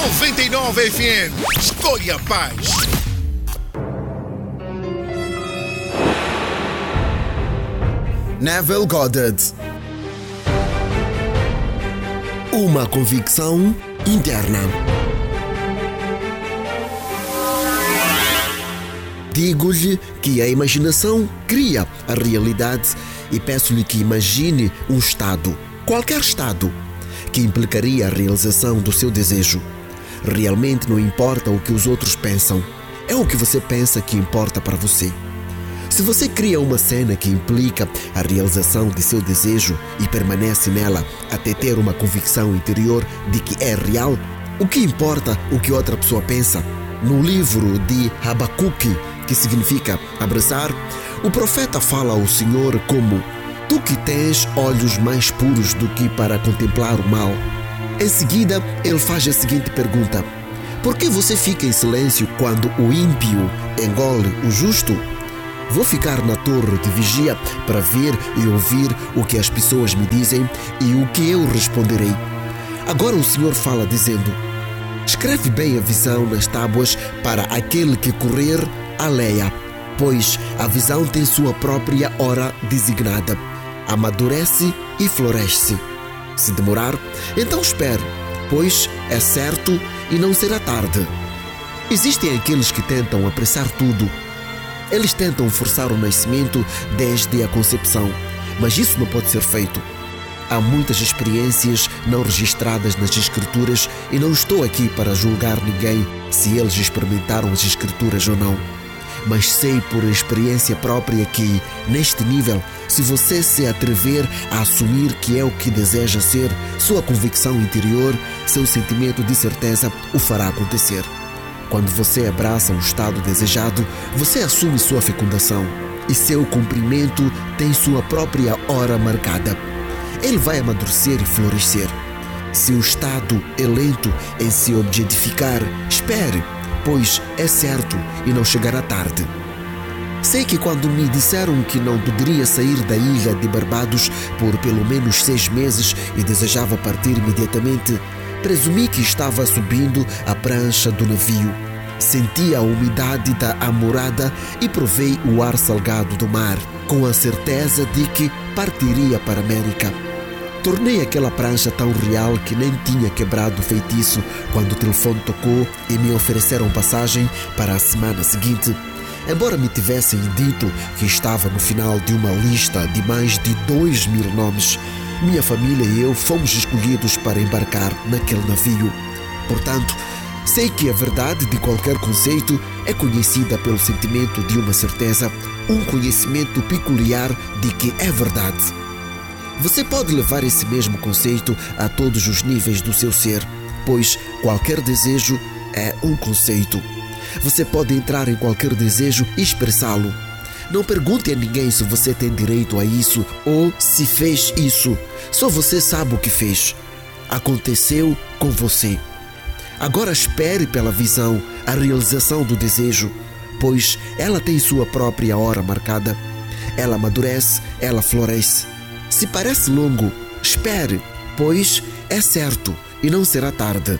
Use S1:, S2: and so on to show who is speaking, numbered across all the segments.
S1: 99 FM. Escolha a paz.
S2: Neville Goddard. Uma convicção interna. Digo-lhe que a imaginação cria a realidade e peço-lhe que imagine um estado, qualquer estado, que implicaria a realização do seu desejo. Realmente não importa o que os outros pensam, é o que você pensa que importa para você. Se você cria uma cena que implica a realização de seu desejo e permanece nela até ter uma convicção interior de que é real, o que importa o que outra pessoa pensa? No livro de Habacuque, que significa abraçar, o profeta fala ao Senhor como: tu que tens olhos mais puros do que para contemplar o mal. Em seguida, ele faz a seguinte pergunta: por que você fica em silêncio quando o ímpio engole o justo? Vou ficar na torre de vigia para ver e ouvir o que as pessoas me dizem e o que eu responderei. Agora o Senhor fala dizendo: escreve bem a visão nas tábuas para aquele que correr a leia, pois a visão tem sua própria hora designada. Amadurece e floresce. Se demorar, então espere, pois é certo e não será tarde. Existem aqueles que tentam apressar tudo. Eles tentam forçar o nascimento desde a concepção, mas isso não pode ser feito. Há muitas experiências não registradas nas Escrituras e não estou aqui para julgar ninguém se eles experimentaram as Escrituras ou não. Mas sei por experiência própria que, neste nível, se você se atrever a assumir que é o que deseja ser, sua convicção interior, seu sentimento de certeza o fará acontecer. Quando você abraça o estado desejado, você assume sua fecundação e seu cumprimento tem sua própria hora marcada. Ele vai amadurecer e florescer. Se o estado é lento em se objetificar, espere, pois é certo e não chegará tarde. Sei que quando me disseram que não poderia sair da ilha de Barbados por pelo menos 6 meses e desejava partir imediatamente, presumi que estava subindo a prancha do navio. Senti a umidade da amorada e provei o ar salgado do mar, com a certeza de que partiria para a América. Tornei aquela prancha tão real que nem tinha quebrado o feitiço quando o telefone tocou e me ofereceram passagem para a semana seguinte. Embora me tivessem dito que estava no final de uma lista de mais de 2.000 nomes, minha família e eu fomos escolhidos para embarcar naquele navio. Portanto, sei que a verdade de qualquer conceito é conhecida pelo sentimento de uma certeza, um conhecimento peculiar de que é verdade. Você pode levar esse mesmo conceito a todos os níveis do seu ser, pois qualquer desejo é um conceito. Você pode entrar em qualquer desejo e expressá-lo. Não pergunte a ninguém se você tem direito a isso ou se fez isso. Só você sabe o que fez. Aconteceu com você. Agora espere pela visão, a realização do desejo, pois ela tem sua própria hora marcada. Ela amadurece, ela floresce. Se parece longo, espere, pois é certo e não será tarde.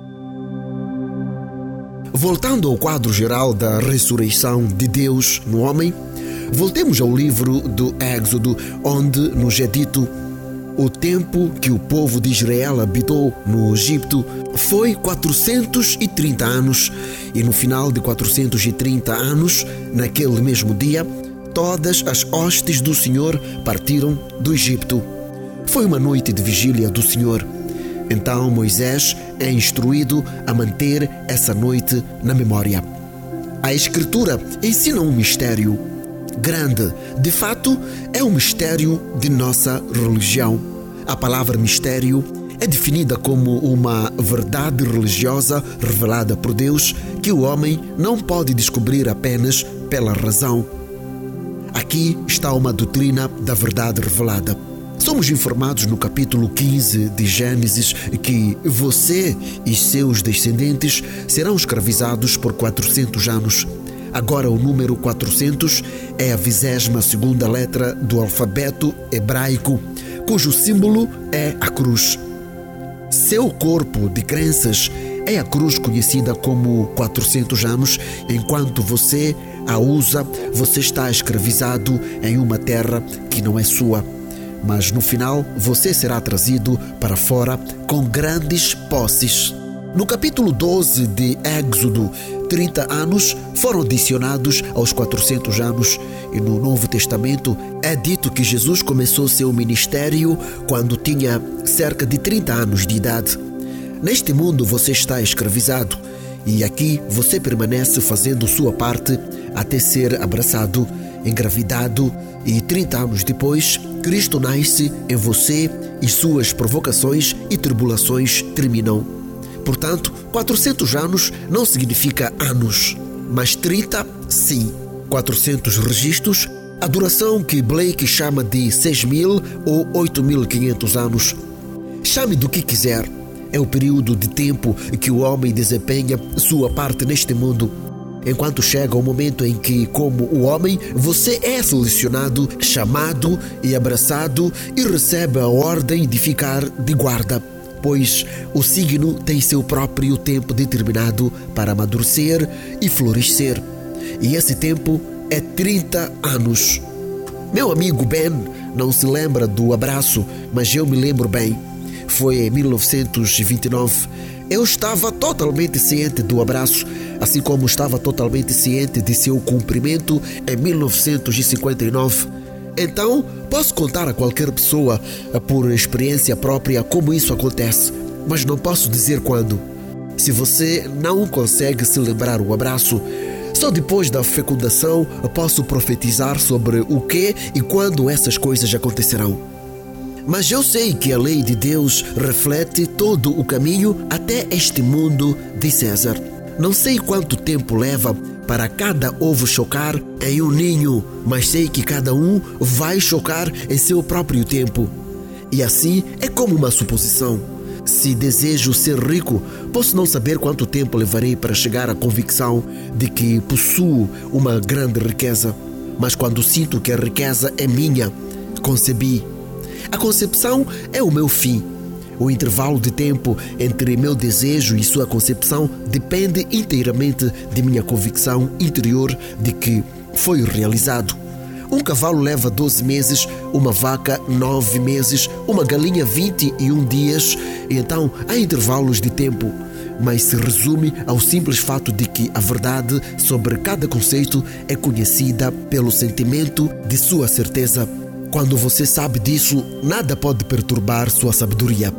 S2: Voltando ao quadro geral da ressurreição de Deus no homem, voltemos ao livro do Êxodo, onde nos é dito: o tempo que o povo de Israel habitou no Egito foi 430 anos, e no final de 430 anos, naquele mesmo dia, todas as hostes do Senhor partiram do Egito. Foi uma noite de vigília do Senhor. Então Moisés é instruído a manter essa noite na memória. A Escritura ensina um mistério grande. De fato, é um mistério de nossa religião. A palavra mistério é definida como uma verdade religiosa revelada por Deus que o homem não pode descobrir apenas pela razão. Aqui está uma doutrina da verdade revelada. Somos informados no capítulo 15 de Gênesis que você e seus descendentes serão escravizados por 400 anos. Agora o número 400 é a 22ª letra do alfabeto hebraico, cujo símbolo é a cruz. Seu corpo de crenças É a cruz conhecida como 400 anos. Enquanto você a usa, você está escravizado em uma terra que não é sua. Mas no final, você será trazido para fora com grandes posses. No capítulo 12 de Êxodo, 30 anos foram adicionados aos 400 anos. E no Novo Testamento é dito que Jesus começou seu ministério quando tinha cerca de 30 anos de idade. Neste mundo você está escravizado e aqui você permanece fazendo sua parte até ser abraçado, engravidado e 30 anos depois, Cristo nasce em você e suas provocações e tribulações terminam. Portanto, 400 anos não significa anos, mas 30 sim. 400 registros, a duração que Blake chama de 6.000 ou 8.500 anos. Chame do que quiser. É o período de tempo que o homem desempenha sua parte neste mundo. Enquanto chega o momento em que, como o homem, você é selecionado, chamado e abraçado e recebe a ordem de ficar de guarda, pois o signo tem seu próprio tempo determinado para amadurecer e florescer. E esse tempo é 30 anos. Meu amigo Ben não se lembra do abraço, mas eu me lembro bem. Foi em 1929. Eu estava totalmente ciente do abraço, assim como estava totalmente ciente de seu cumprimento em 1959. Então, posso contar a qualquer pessoa, por experiência própria, como isso acontece, mas não posso dizer quando. Se você não consegue se lembrar o abraço, só depois da fecundação posso profetizar sobre o que e quando essas coisas acontecerão. Mas eu sei que a lei de Deus reflete todo o caminho até este mundo de César. Não sei quanto tempo leva para cada ovo chocar em um ninho, mas sei que cada um vai chocar em seu próprio tempo. E assim é como uma suposição. Se desejo ser rico, posso não saber quanto tempo levarei para chegar à convicção de que possuo uma grande riqueza. Mas quando sinto que a riqueza é minha, concebi. A concepção é o meu fim. O intervalo de tempo entre meu desejo e sua concepção depende inteiramente de minha convicção interior de que foi realizado. Um cavalo leva 12 meses, uma vaca 9 meses, uma galinha 21 dias. Então há intervalos de tempo, mas se resume ao simples fato de que a verdade sobre cada conceito é conhecida pelo sentimento de sua certeza. Quando você sabe disso, nada pode perturbar sua sabedoria.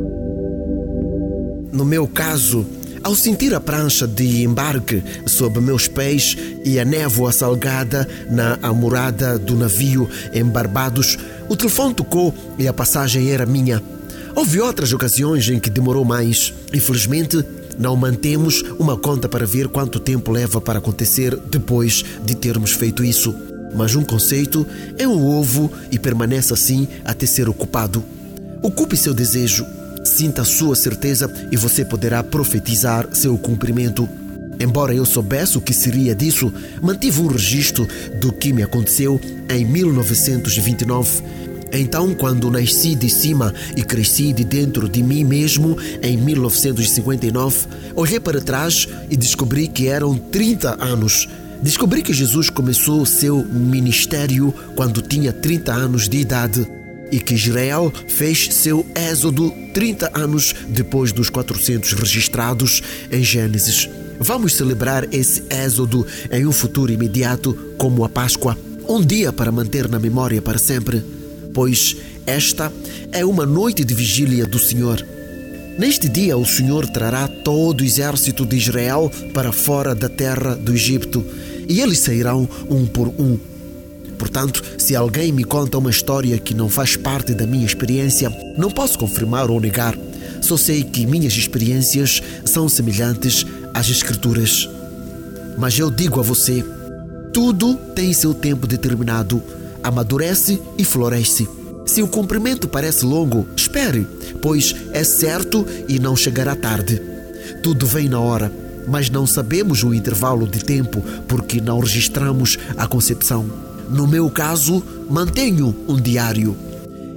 S2: No meu caso, ao sentir a prancha de embarque sob meus pés e a névoa salgada na amorada do navio em Barbados, o telefone tocou e a passagem era minha. Houve outras ocasiões em que demorou mais. Infelizmente, não mantemos uma conta para ver quanto tempo leva para acontecer depois de termos feito isso. Mas um conceito é um ovo e permanece assim até ser ocupado. Ocupe seu desejo, sinta a sua certeza e você poderá profetizar seu cumprimento. Embora eu soubesse o que seria disso, mantive um registro do que me aconteceu em 1929. Então, quando nasci de cima e cresci de dentro de mim mesmo em 1959, olhei para trás e descobri que eram 30 anos. Descobri que Jesus começou seu ministério quando tinha 30 anos de idade e que Israel fez seu êxodo 30 anos depois dos 400 registrados em Gênesis. Vamos celebrar esse êxodo em um futuro imediato como a Páscoa, um dia para manter na memória para sempre, pois esta é uma noite de vigília do Senhor. Neste dia o Senhor trará todo o exército de Israel para fora da terra do Egito e eles sairão um por um. Portanto, se alguém me conta uma história que não faz parte da minha experiência, não posso confirmar ou negar. Só sei que minhas experiências são semelhantes às Escrituras. Mas eu digo a você, tudo tem seu tempo determinado, amadurece e floresce. Se o cumprimento parece longo, espere, pois é certo e não chegará tarde. Tudo vem na hora, mas não sabemos o intervalo de tempo porque não registramos a concepção. No meu caso, mantenho um diário.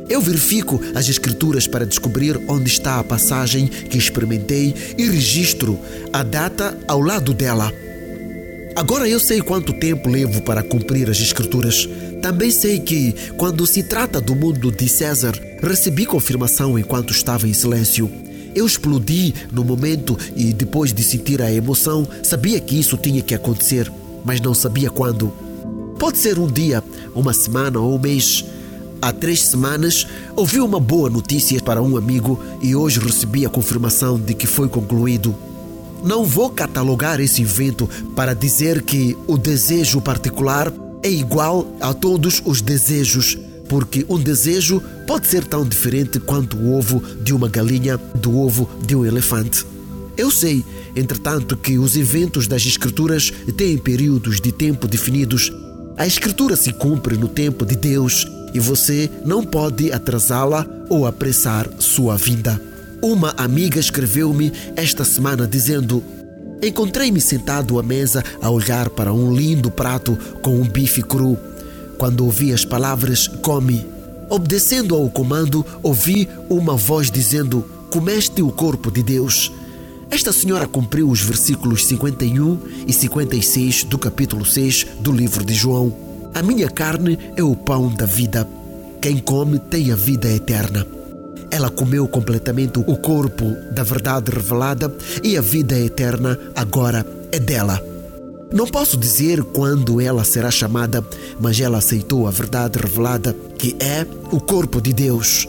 S2: Eu verifico as escrituras para descobrir onde está a passagem que experimentei e registro a data ao lado dela. Agora eu sei quanto tempo levo para cumprir as escrituras. Também sei que, quando se trata do mundo de César, recebi confirmação enquanto estava em silêncio. Eu explodi no momento e, depois de sentir a emoção, sabia que isso tinha que acontecer, mas não sabia quando. Pode ser um dia, uma semana ou um mês. Há 3 semanas, ouvi uma boa notícia para um amigo e hoje recebi a confirmação de que foi concluído. Não vou catalogar esse evento para dizer que o desejo particular é igual a todos os desejos, porque um desejo pode ser tão diferente quanto o ovo de uma galinha do ovo de um elefante. Eu sei, entretanto, que os eventos das Escrituras têm períodos de tempo definidos. A Escritura se cumpre no tempo de Deus e você não pode atrasá-la ou apressar sua vinda. Uma amiga escreveu-me esta semana dizendo: encontrei-me sentado à mesa a olhar para um lindo prato com um bife cru. Quando ouvi as palavras "come", obedecendo ao comando, ouvi uma voz dizendo: comeste o corpo de Deus. Esta senhora cumpriu os versículos 51 e 56 do capítulo 6 do livro de João. A minha carne é o pão da vida. Quem come tem a vida eterna. Ela comeu completamente o corpo da verdade revelada e a vida eterna agora é dela. Não posso dizer quando ela será chamada, mas ela aceitou a verdade revelada, que é o corpo de Deus.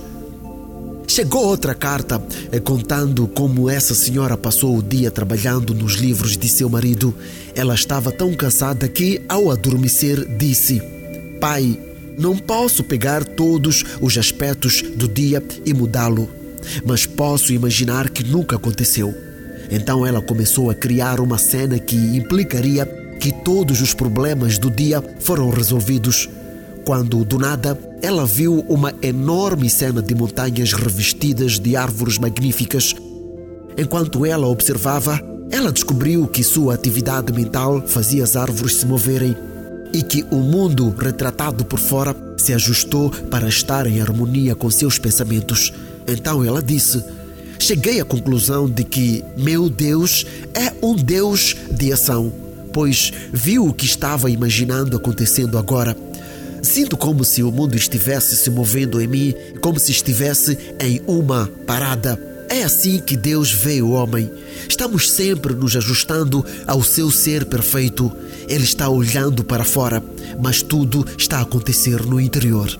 S2: Chegou outra carta contando como essa senhora passou o dia trabalhando nos livros de seu marido. Ela estava tão cansada que, ao adormecer, disse: pai, não posso pegar todos os aspectos do dia e mudá-lo, mas posso imaginar que nunca aconteceu. Então ela começou a criar uma cena que implicaria que todos os problemas do dia foram resolvidos, quando, do nada, ela viu uma enorme cena de montanhas revestidas de árvores magníficas. Enquanto ela observava, ela descobriu que sua atividade mental fazia as árvores se moverem e que o mundo retratado por fora se ajustou para estar em harmonia com seus pensamentos. Então ela disse: cheguei à conclusão de que meu Deus é um Deus de ação, pois viu o que estava imaginando acontecendo agora. Sinto como se o mundo estivesse se movendo em mim, como se estivesse em uma parada. É assim que Deus vê o homem. Estamos sempre nos ajustando ao seu ser perfeito. Ele está olhando para fora, mas tudo está a acontecer no interior.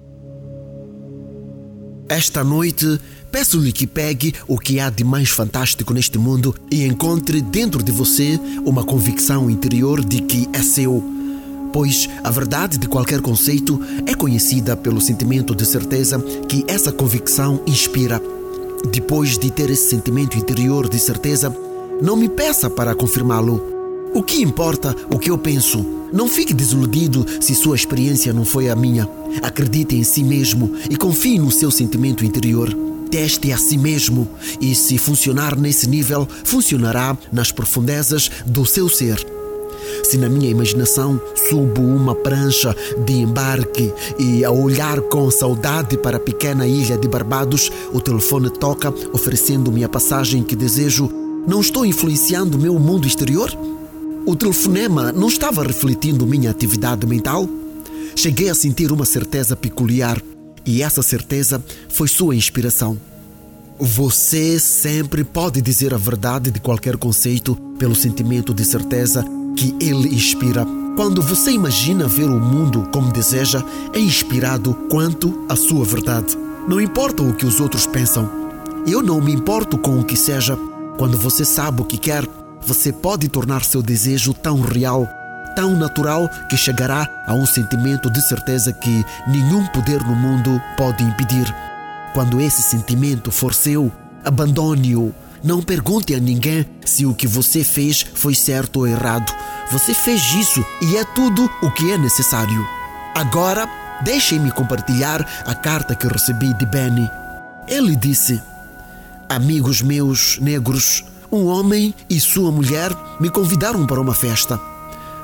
S2: Esta noite, peço-lhe que pegue o que há de mais fantástico neste mundo e encontre dentro de você uma convicção interior de que é seu. Pois a verdade de qualquer conceito é conhecida pelo sentimento de certeza que essa convicção inspira. Depois de ter esse sentimento interior de certeza, não me peça para confirmá-lo. O que importa o que eu penso? Não fique desiludido se sua experiência não foi a minha. Acredite em si mesmo e confie no seu sentimento interior. Teste a si mesmo e, se funcionar nesse nível, funcionará nas profundezas do seu ser. Se na minha imaginação subo uma prancha de embarque e, ao olhar com saudade para a pequena ilha de Barbados, o telefone toca oferecendo-me a passagem que desejo, não estou influenciando o meu mundo exterior? O telefonema não estava refletindo minha atividade mental? Cheguei a sentir uma certeza peculiar e essa certeza foi sua inspiração. Você sempre pode dizer a verdade de qualquer conceito pelo sentimento de certeza que ele inspira. Quando você imagina ver o mundo como deseja, é inspirado quanto à sua verdade. Não importa o que os outros pensam. Eu não me importo com o que seja. Quando você sabe o que quer, você pode tornar seu desejo tão real, tão natural, que chegará a um sentimento de certeza que nenhum poder no mundo pode impedir. Quando esse sentimento for seu, abandone-o. Não pergunte a ninguém se o que você fez foi certo ou errado. Você fez isso e é tudo o que é necessário. Agora, deixem-me compartilhar a carta que recebi de Benny. Ele disse: amigos meus negros, um homem e sua mulher me convidaram para uma festa.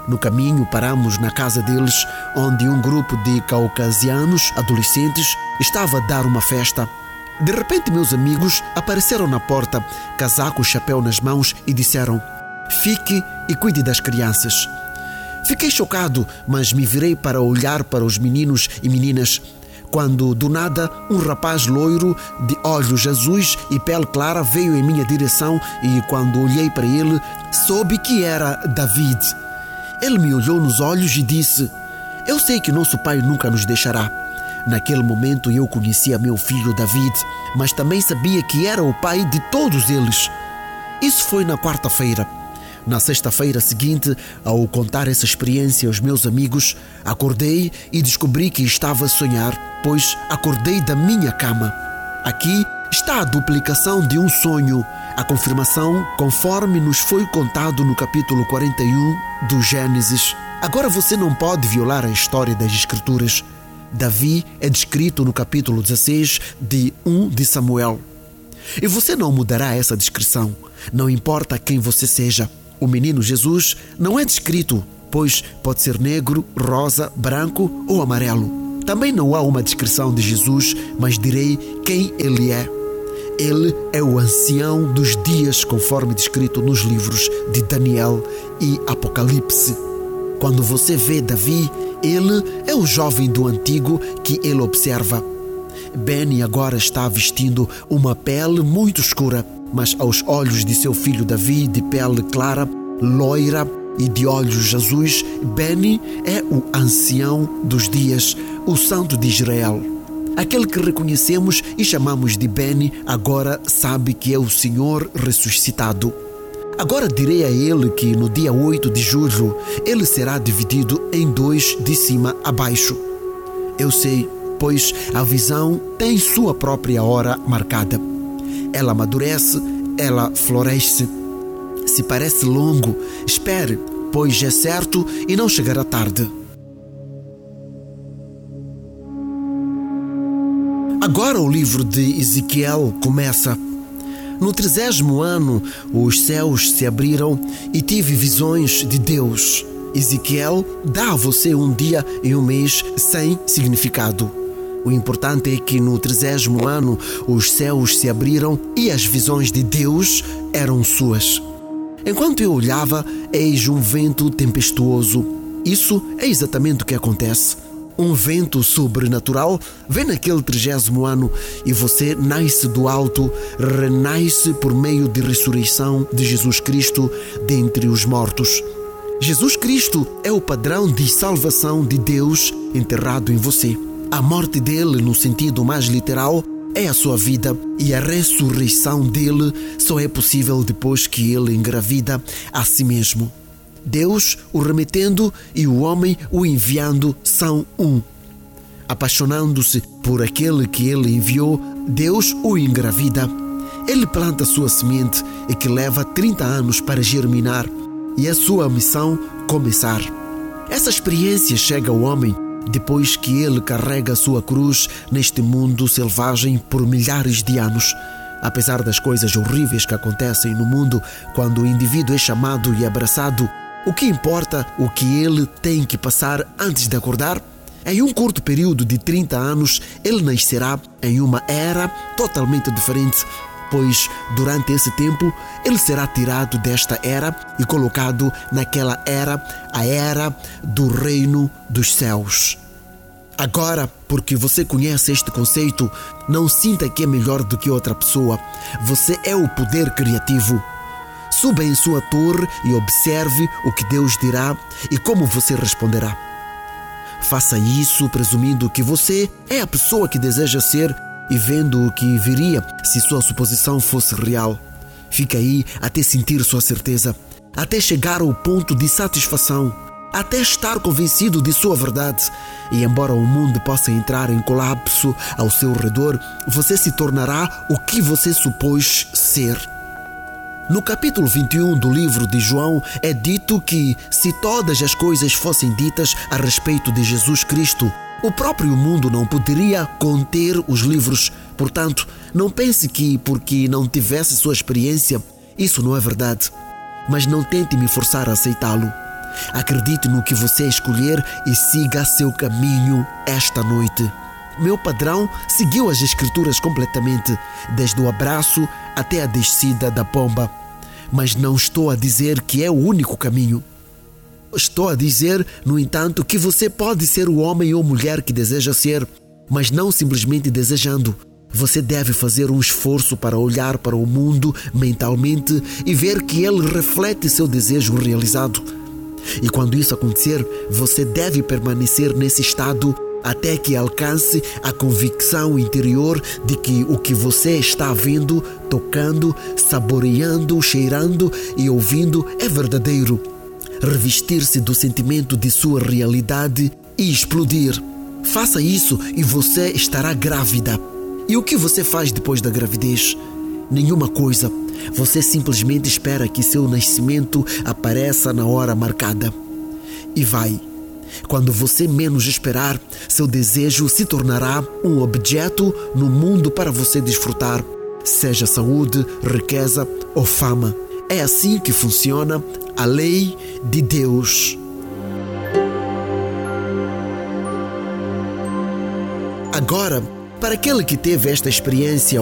S2: No caminho paramos na casa deles, onde um grupo de caucasianos adolescentes estava a dar uma festa. De repente meus amigos apareceram na porta, casaco e chapéu nas mãos, e disseram: "Fique e cuide das crianças." Fiquei chocado, mas me virei para olhar para os meninos e meninas, quando do nada um rapaz loiro de olhos azuis e pele clara veio em minha direção, e quando olhei para ele soube que era David. Ele me olhou nos olhos e disse: "Eu sei que nosso pai nunca nos deixará." Naquele momento eu conhecia meu filho David, mas também sabia que era o pai de todos eles. Isso foi na quarta-feira. Na sexta-feira seguinte, ao contar essa experiência aos meus amigos, acordei e descobri que estava a sonhar, pois acordei da minha cama. Aqui está a duplicação de um sonho, a confirmação conforme nos foi contado no capítulo 41 do Gênesis. Agora você não pode violar a história das Escrituras. Davi é descrito no capítulo 16 de 1 de Samuel. E você não mudará essa descrição, não importa quem você seja. O menino Jesus não é descrito, pois pode ser negro, rosa, branco ou amarelo. Também não há uma descrição de Jesus, mas direi quem ele é. Ele é o ancião dos dias, conforme descrito nos livros de Daniel e Apocalipse. Quando você vê Davi, ele é o jovem do antigo que ele observa. Beni agora está vestindo uma pele muito escura, mas aos olhos de seu filho Davi, de pele clara, loira e de olhos azuis, Beni é o ancião dos dias, o santo de Israel. Aquele que reconhecemos e chamamos de Beni agora sabe que é o Senhor ressuscitado. Agora direi a ele que no dia 8 de julho ele será dividido em dois, de cima a baixo. Eu sei, pois a visão tem sua própria hora marcada. Ela amadurece, ela floresce. Se parece longo, espere, pois é certo e não chegará tarde. Agora o livro de Ezequiel começa. No 30º ano, os céus se abriram e tive visões de Deus. Ezequiel dá a você um dia e um mês sem significado. O importante é que no 30º ano os céus se abriram e as visões de Deus eram suas. Enquanto eu olhava, eis um vento tempestuoso. Isso é exatamente o que acontece. Um vento sobrenatural vem naquele 30º ano e você nasce do alto, renasce por meio de ressurreição de Jesus Cristo dentre os mortos. Jesus Cristo é o padrão de salvação de Deus enterrado em você. A morte dele, no sentido mais literal, é a sua vida, e a ressurreição dele só é possível depois que ele engravida a si mesmo. Deus o remetendo e o homem o enviando são um. Apaixonando-se por aquele que ele enviou, Deus o engravida. Ele planta sua semente e que leva 30 anos para germinar e a sua missão começar. Essa experiência chega ao homem depois que ele carrega a sua cruz neste mundo selvagem por milhares de anos. Apesar das coisas horríveis que acontecem no mundo quando o indivíduo é chamado e abraçado, o que importa o que ele tem que passar antes de acordar? Em um curto período de 30 anos, ele nascerá em uma era totalmente diferente, pois durante esse tempo ele será tirado desta era e colocado naquela era, a era do reino dos céus. Agora, porque você conhece este conceito, não sinta que é melhor do que outra pessoa. Você é o poder criativo. Suba em sua torre e observe o que Deus dirá e como você responderá. Faça isso presumindo que você é a pessoa que deseja ser e vendo o que viria se sua suposição fosse real. Fica aí até sentir sua certeza, até chegar ao ponto de satisfação, até estar convencido de sua verdade. E embora o mundo possa entrar em colapso ao seu redor, você se tornará o que você supôs ser. No capítulo 21 do livro de João é dito que, se todas as coisas fossem ditas a respeito de Jesus Cristo, o próprio mundo não poderia conter os livros. Portanto, não pense que, porque não tivesse sua experiência, isso não é verdade. Mas não tente me forçar a aceitá-lo. Acredite no que você escolher e siga seu caminho esta noite. Meu padrão seguiu as escrituras completamente, desde o abraço até a descida da pomba. Mas não estou a dizer que é o único caminho. Estou a dizer, no entanto, que você pode ser o homem ou mulher que deseja ser, mas não simplesmente desejando. Você deve fazer um esforço para olhar para o mundo mentalmente e ver que ele reflete seu desejo realizado. E quando isso acontecer, você deve permanecer nesse estado até que alcance a convicção interior de que o que você está vendo, tocando, saboreando, cheirando e ouvindo é verdadeiro. Revestir-se do sentimento de sua realidade e explodir. Faça isso e você estará grávida. E o que você faz depois da gravidez? Nenhuma coisa. Você simplesmente espera que seu nascimento apareça na hora marcada. E vai. Quando você menos esperar, seu desejo se tornará um objeto no mundo para você desfrutar, seja saúde, riqueza ou fama. É assim que funciona a lei de Deus. Agora, para aquele que teve esta experiência